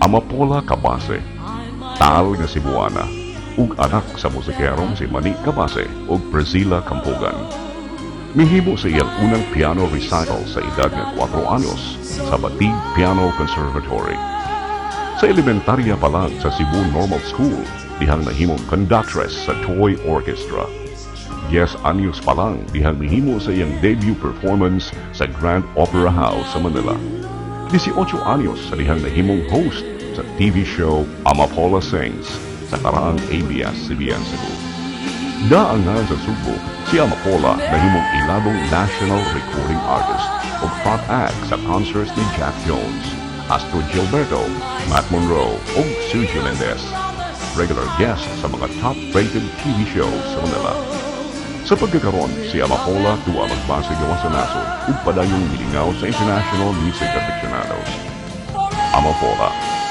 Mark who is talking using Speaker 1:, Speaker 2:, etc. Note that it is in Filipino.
Speaker 1: Amapola Cabase, tal nga Cebuana, ug anak sa musikerong si Manny Cabase ug Priscilla Campogan. Mihimo sa iyang unang piano recital sa edad nga 4 anyos sa Batig Piano Conservatory. Sa elementarya pa lang sa Cebu Normal School, dihang nahimong conductress sa Toy Orchestra. 10 anyos pa lang dihang mihimo sa iyang debut performance sa Grand Opera House sa Manila. 18 anyos sa dihang nahimong host sa TV show Amapola Sings sa karaang ABS-CBN Cebu. Daangan sa Subo, si Amapola nahimong ilabong national recording artist o front act sa concerts ni Jack Jones, Astro Gilberto, Matt Monroe o Suzy Mendez. Regular guest sa mga top-rated TV shows sa Manila. Sa pagkakaroon, si Amapola tuwa magbase gawa sa nasod ug padayong milingaw sa international music aficionados. Amapola.